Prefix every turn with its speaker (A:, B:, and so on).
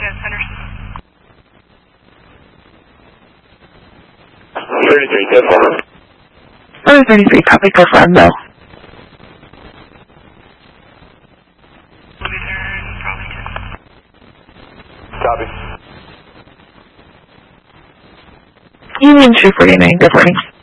A: 33, good forward.
B: 33, copy, go for no.
A: Copy.
B: Union 249, good morning.